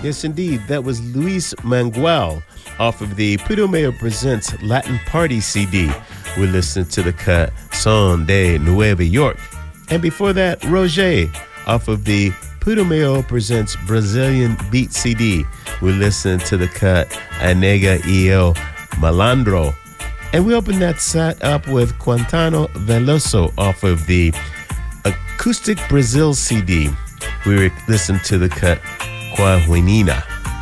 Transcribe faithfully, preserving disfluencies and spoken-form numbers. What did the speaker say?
Yes, indeed. That was Luis Manguel off of the Putumayo Presents Latin Party C D. We listened to the cut Son de Nueva York. And before that, Roger off of the Putumayo Presents Brazilian Beat C D. We listened to the cut Anega y el Malandro. And we opened that set up with Quintano Veloso off of the Acoustic Brazil C D. We listened to the cut Coahuinina.